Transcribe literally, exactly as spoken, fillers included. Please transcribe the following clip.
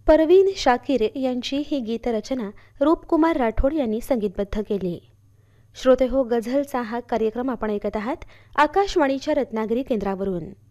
परवीन शाकीर यांची ही गीतरचना रूपकुमार राठोड यांनी संगीतबद्ध केली. श्रोते हो, गझलचा हा कार्यक्रम आपण ऐकत आहात आकाशवाणीच्या रत्नागिरी केंद्रावरून.